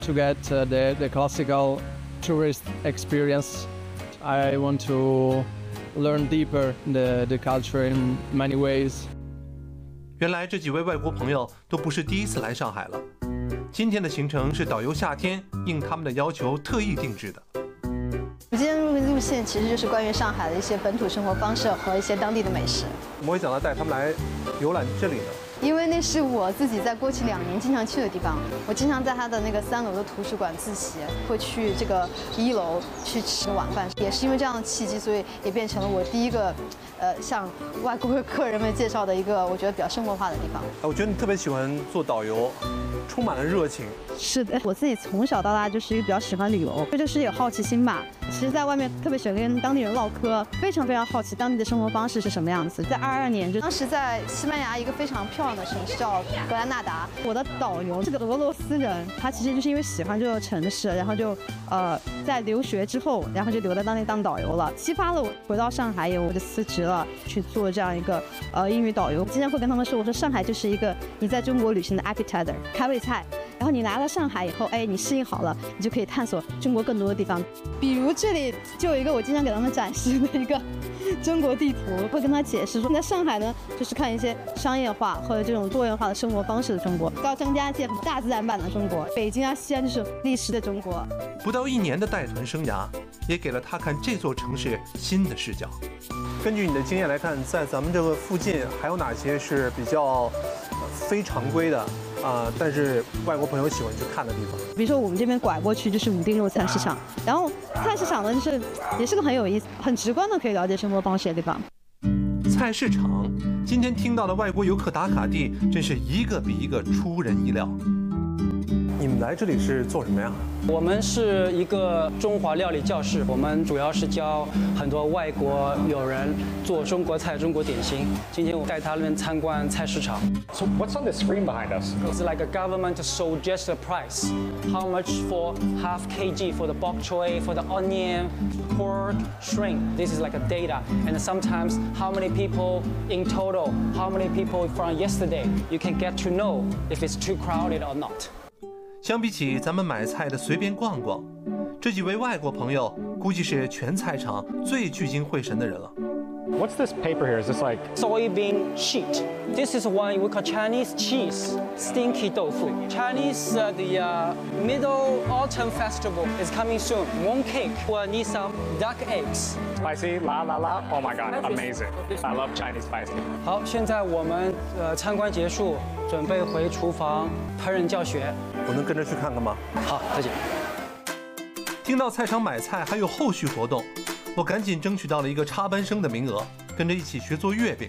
to get the classical tourist experience. I want to learn deeper the culture in many ways. 原来这几位外国朋友都不是第一次来上海了。今天的行程是导游夏天应他们的要求特意定制的。 今天路线其实就是关于上海的一些本土生活方式和一些当地的美食。 怎么会想到带他们来游览这里呢？ 因为那是我自己在过去2年经常去的地方，我经常在它的那个3楼的图书馆自习，会去这个1楼去吃晚饭，也是因为这样的契机，所以也变成了我第一个，向外国客人们介绍的一个我觉得比较生活化的地方。 我觉得你特别喜欢做导游，充满了热情。 是的，我自己从小到大就是一个比较喜欢旅游，这就是有好奇心吧。其实，在外面特别喜欢跟当地人唠嗑，非常非常好奇当地的生活方式是什么样子。在22年，当时在西班牙一个非常漂亮的城市叫格兰纳达，我的导游是个俄罗斯人，他其实就是因为喜欢这个城市，然后就在留学之后，然后就留在当地当导游了，激发了我回到上海以后，我就辞职了，去做这样一个英语导游。经常会跟他们说，我说上海就是一个你在中国旅行的 appetizer 开胃菜。然后你来了上海以后，哎，你适应好了，你就可以探索中国更多的地方。比如这里就有一个我经常给他们展示的一个中国地图，会跟他解释说，在上海呢，就是看一些商业化或者这种多元化的生活方式的中国，高张家界大自然版的中国，北京啊、西安就是历史的中国。 不到1年的带团生涯，也给了他看这座城市新的视角。根据你的经验来看，在咱们这个附近还有哪些是比较非常规的？但是外国朋友喜欢去看的地方， 比如说我们这边拐过去就是武定肉菜市场，然后菜市场呢就是也是个很有意思、很直观的可以了解生活方式的地方。 菜市场，今天听到的外国游客打卡地，真是一个比一个出人意料。你们来这里是做什么呀？ 我们是一个中华料理教室，我们主要是教很多外国友人做中国菜、中国点心。今天我带他们参观菜市场。 So what's on the screen behind us? It's like a government suggested price. How much for half kg for the bok choy, for the onion, pork, shrimp. This is like a data. And sometimes how many people in total, how many people from yesterday. You can get to know if it's too crowded or not. 相比起咱们买菜的随便逛逛，这几位外国朋友估计是全菜场最聚精会神的人了。 What's this paper here? Is this like soybean sheet? This is one we call Chinese cheese, stinky tofu. Chinese the Middle Autumn Festival is coming soon. Mooncake will need some duck eggs. spicy? La la la. Oh my god, amazing. I love Chinese spicy. 好，现在我们参观结束，准备回厨房烹饪教学。 我能跟着去看看吗？ 好，再见。 听到菜场买菜还有后续活动，我赶紧争取到了一个插班生的名额，跟着一起学做月饼。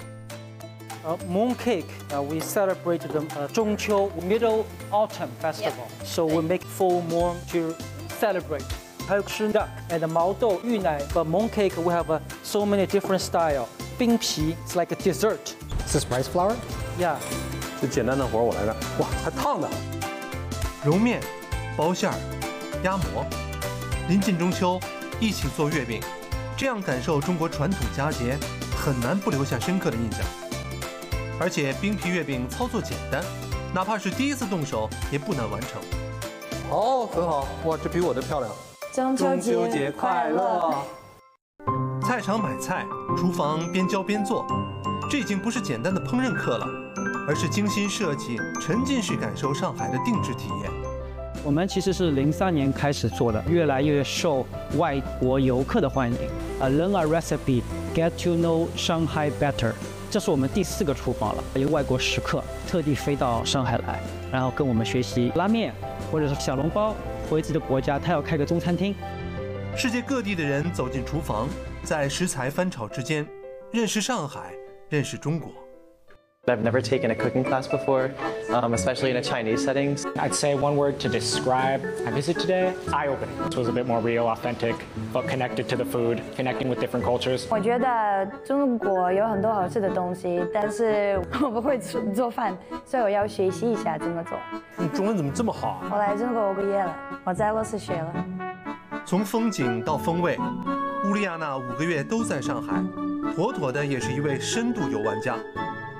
Mooncake, we celebrate the 中秋 Middle Autumn Festival, so we make full moon to celebrate. 还有吃 duck and 毛豆、芋奶。But mooncake we have so many different style. 冰皮 it's like a dessert. Is this rice flour? Yeah. 这简单的活我来干。哇，还烫的！揉面、包馅儿、压馍，临近中秋，一起做月饼，这样感受中国传统佳节，很难不留下深刻的印象。而且冰皮月饼操作简单，哪怕是第一次动手也不难完成。哦，很好，哇，这比我的漂亮。 中秋节快乐！ 菜场买菜，厨房边教边做，这已经不是简单的烹饪课了，而是精心设计、沉浸式感受上海的定制体验。 我们其实是03年开始做的，越来越受外国游客的欢迎。Learn a recipe, get to know Shanghai better。这是我们第4个厨房了，有外国食客特地飞到上海来，然后跟我们学习拉面或者是小笼包，回自己的国家他要开个中餐厅。 世界各地的人走进厨房，在食材翻炒之间，认识上海，认识中国。 I've never taken a cooking class before, especially in a Chinese setting. I'd say one word to describe my visit today: eye-opening. It was a bit more real, authentic, but connected to the food, connecting with different cultures. 我觉得中国有很多好吃的东西，但是我不会做饭，所以我要学习一下怎么做。 你中文怎么这么好啊？ 我来中国5个月了，我在俄罗斯学了。 从风景到风味，乌利亚娜5个月都在上海，妥妥的也是一位深度游玩家。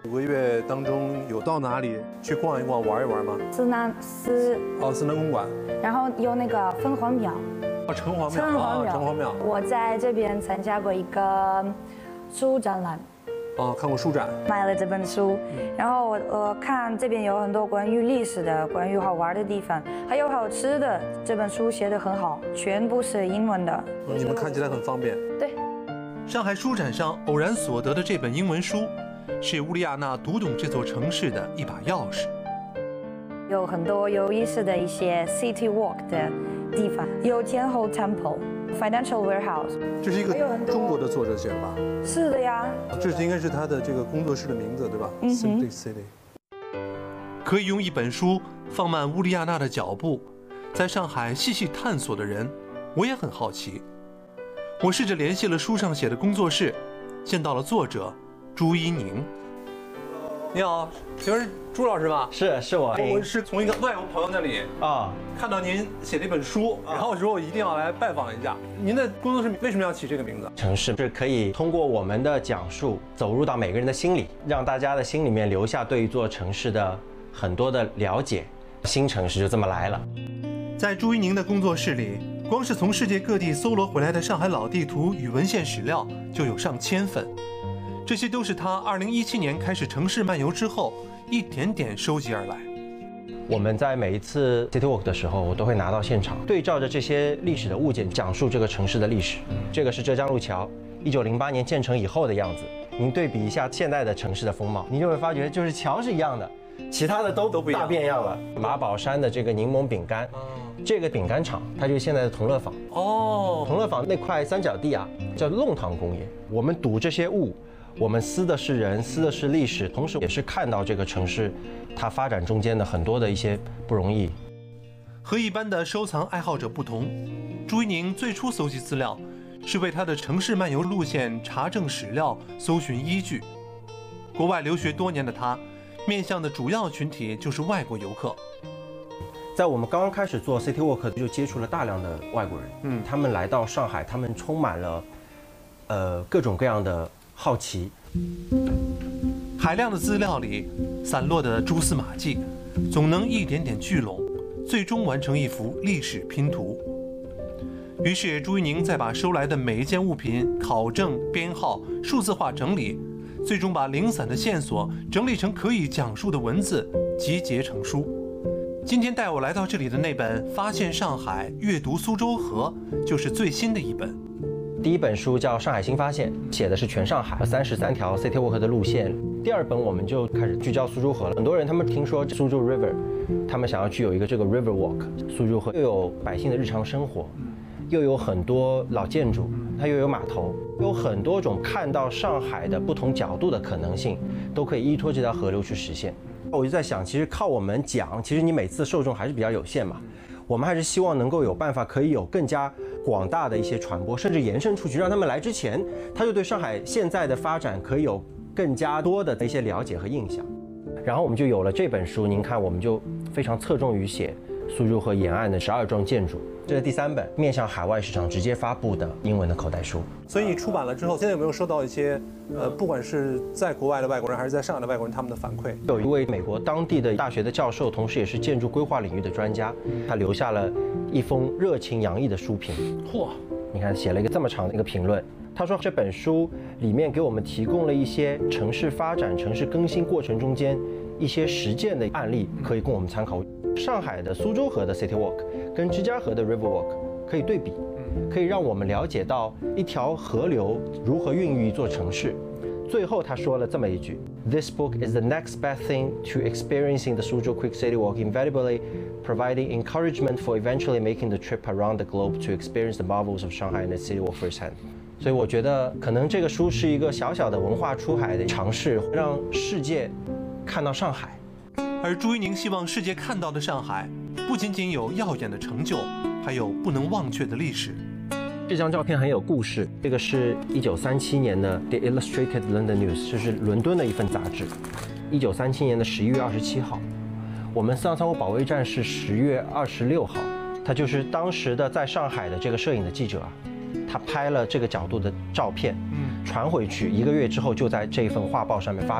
5个月当中有到哪里去逛一逛、玩一玩吗？ 思南公馆， 然后有那个凤凰庙。 城隍庙。 我在这边参加过一个书展览。 看过书展， 买了这本书，然后我看这边有很多关于历史的、关于好玩的地方，还有好吃的。这本书写得很好，全部是英文的。 你们看起来很方便。 对。 上海书展上偶然所得的这本英文书，是乌里亚纳读懂这座城市的一把钥匙。 有很多有意思的一些 city walk 的地方，有天后 temple、financial warehouse。 这是一个中国的作者写的吧？ 是的呀。 这应该是他的这个工作室的名字，对吧？Simply City。可以用一本书放慢乌里亚纳的脚步，在上海细细探索的人，我也很好奇。我试着联系了书上写的工作室，见到了作者朱一宁。你好，请问是朱老师吗？ 是我。 我是从一个外国朋友那里看到您写了一本书，然后我说我一定要来拜访一下。您的工作室为什么要起这个名字？ 城市是可以通过我们的讲述，走入到每个人的心里，让大家的心里面留下对一座城市的很多的了解。新城市就这么来了。 在朱一宁的工作室里，光是从世界各地搜罗回来的上海老地图与文献史料就有上千份，这些都是他2017年开始城市漫游之后一点点收集而来。 我们在每一次 City Walk 的时候，我都会拿到现场，对照着这些历史的物件，讲述这个城市的历史。这个是浙江路桥，1908年建成以后的样子。您对比一下现在的城市的风貌，您就会发觉，就是桥是一样的，其他的都不一样，大变样了。马宝山的这个柠檬饼干，这个饼干厂，它就是现在的同乐坊。同乐坊那块三角地啊，叫弄堂工业。我们睹这些物，我们思的是人，思的是历史，同时也是看到这个城市它发展中间的很多的一些不容易。 和一般的收藏爱好者不同，朱一宁最初搜集资料是为他的城市漫游路线查证史料、搜寻依据。国外留学多年的他，面向的主要群体就是外国游客。 在我们刚刚开始做 City Walk 就接触了大量的外国人，他们来到上海，他们充满了各种各样的好奇。 海量的资料里散落的蛛丝马迹，总能一点点聚拢，最终完成一幅历史拼图。于是朱一宁再把收来的每一件物品考证、编号、数字化整理，最终把零散的线索整理成可以讲述的文字，集结成书。今天带我来到这里的那本《发现上海，阅读苏州河》就是最新的一本。 第一本书叫《上海新发现》，写的是全上海33条 City Walk 的路线。第二本我们就开始聚焦苏州河了。很多人他们听说苏州 River， 他们想要具有一个这个 River Walk。苏州河又有百姓的日常生活，又有很多老建筑，它又有码头，有很多种看到上海的不同角度的可能性，都可以依托这条河流去实现。我就在想，其实靠我们讲，其实你每次受众还是比较有限嘛。我们还是希望能够有办法，可以有更加广大的一些传播，甚至延伸出去，让他们来之前，他就对上海现在的发展可以有更加多的一些了解和印象。然后我们就有了这本书。您看，我们就非常侧重于写苏州河沿岸的12幢建筑。这是第3本面向海外市场直接发布的英文的口袋书。 所以你出版了之后，现在有没有收到一些不管是在国外的外国人还是在上海的外国人他们的反馈？ 有一位美国当地的大学的教授，同时也是建筑规划领域的专家，他留下了一封热情洋溢的书评。 嚯！ 你看写了一个这么长的一个评论。他说这本书里面给我们提供了一些城市发展、城市更新过程中间一些实践的案例，可以供我们参考。上海的苏州河的 City Walk 跟芝加哥的 River Walk 可以对比，可以让我们了解到一条河流如何孕育一座城市。最后他说了这么一句 ：This book is the next best thing to experiencing the Suzhou Quick City Walk, invaluably providing encouragement for eventually making the trip around the globe to experience the marvels of Shanghai and its city walk firsthand。所以我觉得，可能这个书是一个小小的文化出海的尝试，让世界看到上海。 而朱一宁希望世界看到的上海，不仅仅有耀眼的成就，还有不能忘却的历史。 这张照片很有故事，这个是1937年的 The Illustrated London News， 这是伦敦的一份杂志。1937年的11月27号，我们四行仓库保卫战是10月26号，他就是当时的在上海的这个摄影的记者啊，他拍了这个角度的照片，传回去，1个月之后就在这一份画报上面发表了。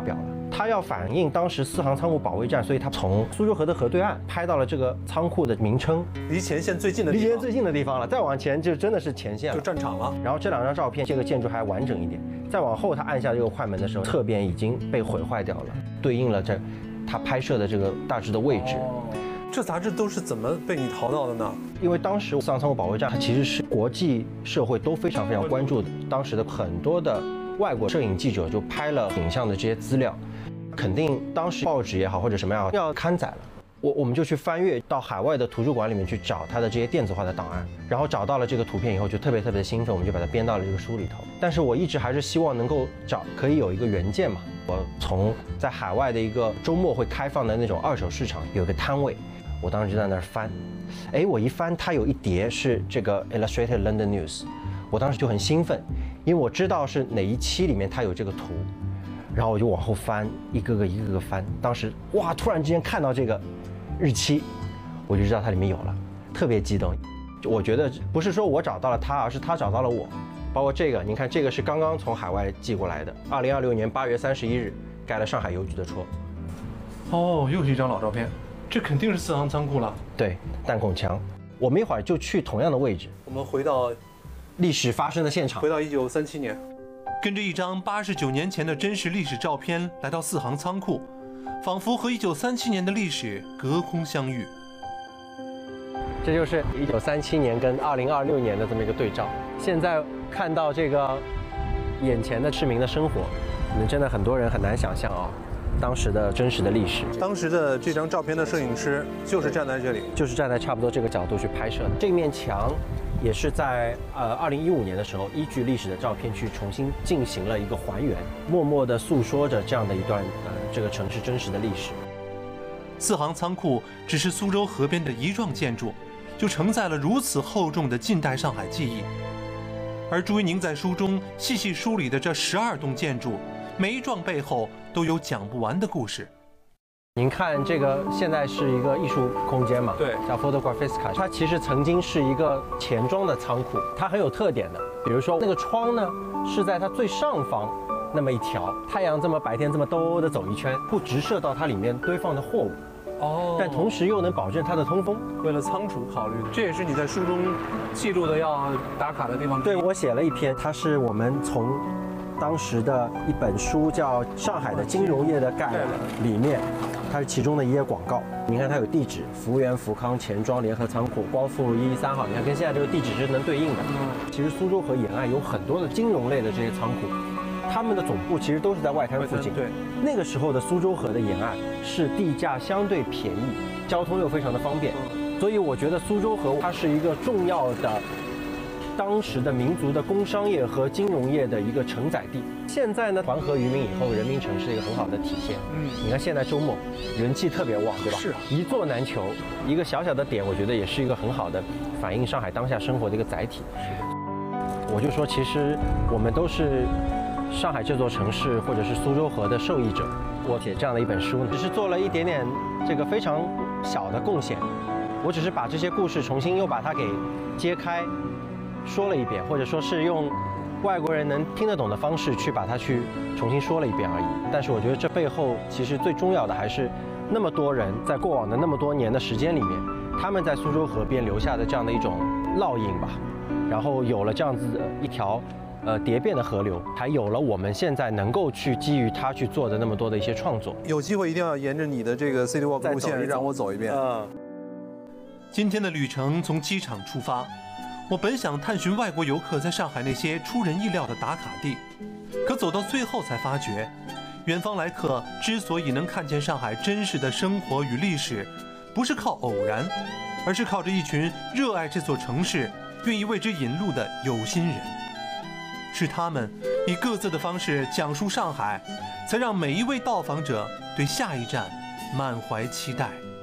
它要反映当时四行仓库保卫战，所以它从苏州河的河对岸拍到了这个仓库的名称， 离前线最近的地方， 离前线最近的地方了。再往前就真的是前线了， 就战场了。 然后这2张照片，这个建筑还完整一点。再往后，他按下这个快门的时候，侧边已经被毁坏掉了，对应了他拍摄的这个大致的位置。 这杂志都是怎么被你淘到的呢？ 因为当时四行仓库保卫战，它其实是国际社会都非常非常关注的。当时的很多的外国摄影记者就拍了影像的这些资料，肯定当时报纸也好或者什么样要刊载了。我们就去翻阅到海外的图书馆里面去找它的这些电子化的档案，然后找到了这个图片以后就特别的兴奋，我们就把它编到了这个书里头。但是我一直还是希望能够可以有一个原件嘛。我从在海外的一个周末会开放的那种2手市场有一个摊位，我当时就在那儿翻，我一翻它有一叠是这个 Illustrated London News， 我当时就很兴奋，因为我知道是哪一期里面它有这个图，然后我就往后翻，一个个翻。当时哇，突然之间看到这个日期，我就知道它里面有了，特别激动。我觉得不是说我找到了它，而是它找到了我。包括这个，您看这个是刚刚从海外寄过来的，2026年8月31日盖了上海邮局的戳。 哦，又是一张老照片，这肯定是四行仓库了。 对，弹孔墙。我们一会儿就去同样的位置， 我们回到历史发生的现场， 回到1937年，跟着一张89年前的真实历史照片来到四行仓库，仿佛和1937年的历史隔空相遇。 这就是1937年跟2026年的这么一个对照。现在看到这个眼前的市民的生活，可能真的很多人很难想象啊，当时的真实的历史。 当时的这张照片的摄影师就是站在这里， 就是站在差不多这个角度去拍摄的。这面墙也是在2015年的时候，依据历史的照片去重新进行了一个还原，默默地诉说着这样的一段这个城市真实的历史。 四行仓库只是苏州河边的一幢建筑，就承载了如此厚重的近代上海记忆。而朱一宁在书中细细梳理的这12栋建筑，每一幢背后都有讲不完的故事。 您看这个现在是一个艺术空间嘛， 对， 叫 Photographiska， 它其实曾经是一个钱庄的仓库，它很有特点的。比如说那个窗呢，是在它最上方那么一条，太阳这么白天这么兜的走一圈，不直射到它里面堆放的货物。但同时又能保证它的通风， 为了仓储考虑，这也是你在书中记录的要打卡的地方。 对，我写了一篇，它是我们从当时的一本书叫《上海的金融业的概览》里面，它是其中的一页广告。你看它有地址，福源福康钱庄联合仓库，光复路113号。你看跟现在这个地址是能对应的。其实苏州河沿岸有很多的金融类的这些仓库。他们的总部其实都是在外滩附近。 对， 那个时候的苏州河的沿岸是地价相对便宜，交通又非常的方便，所以我觉得苏州河它是一个重要的当时的民族的工商业和金融业的一个承载地。现在呢，团河渔民以后，人民城是一个很好的体现。你看现在周末人气特别旺，对吧？ 是啊， 一座难求，一个小小的点，我觉得也是一个很好的反映上海当下生活的一个载体。我就说，其实我们都是上海这座城市或者是苏州河的受益者。我写这样的一本书呢，只是做了一点点这个非常小的贡献。我只是把这些故事重新又把它给揭开，说了一遍，或者说是用外国人能听得懂的方式去把它去重新说了一遍而已。但是我觉得这背后其实最重要的还是那么多人在过往的那么多年的时间里面，他们在苏州河边留下的这样的一种烙印吧，然后有了这样子的一条蝶变的河流，还有了我们现在能够去基于它去做的那么多的一些创作。 有机会一定要沿着你的这个 City Walk 路线让我走一遍。今天的旅程从机场出发，我本想探寻外国游客在上海那些出人意料的打卡地，可走到最后才发觉，远方来客之所以能看见上海真实的生活与历史，不是靠偶然，而是靠着一群热爱这座城市、愿意为之引路的有心人。是他们以各自的方式讲述上海，才让每一位到访者对下一站满怀期待。